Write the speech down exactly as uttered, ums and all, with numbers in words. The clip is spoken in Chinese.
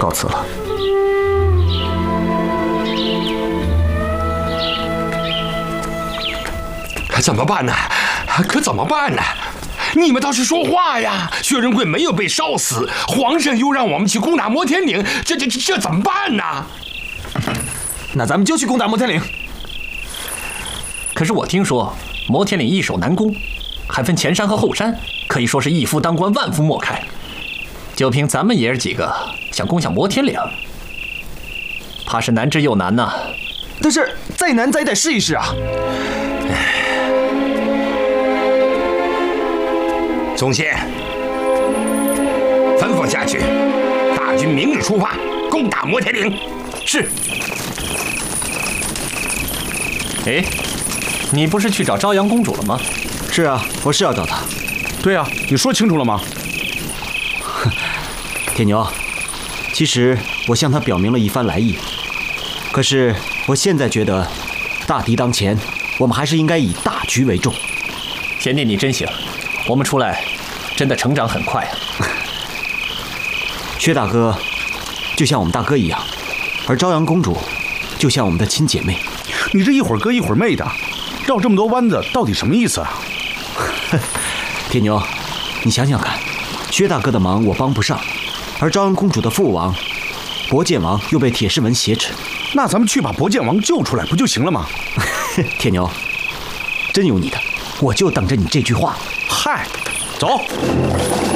告辞了。 怎么办呢？可怎么办呢？你们倒是说话呀！薛仁贵没有被烧死，皇上又让我们去攻打摩天岭，这这这这怎么办呢？ 那咱们就去攻打摩天岭。 可是我听说摩天岭易守难攻，还分前山和后山，可以说是一夫当关，万夫莫开。就凭咱们爷儿几个想攻下摩天岭，怕是难之又难呐。 但是再难咱也得试一试啊！ 总监，吩咐下去，大军明日出发，攻打摩天岭。 是。哎，你不是去找朝阳公主了吗？ 是啊，我是要找她。 对啊，你说清楚了吗？ 铁牛，其实我向她表明了一番来意，可是我现在觉得，大敌当前，我们还是应该以大局为重。 贤弟，你真行。我们出来，真的成长很快啊！ 薛大哥，就像我们大哥一样，而朝阳公主，就像我们的亲姐妹。 你这一会儿哥一会儿妹的，绕这么多弯子，到底什么意思啊？ 铁牛，你想想看，薛大哥的忙我帮不上，而朝阳公主的父王博剑王又被铁狮文挟持， 那咱们去把博剑王救出来不就行了吗？ 铁牛，真有你的，我就等着你这句话。 嗨，走。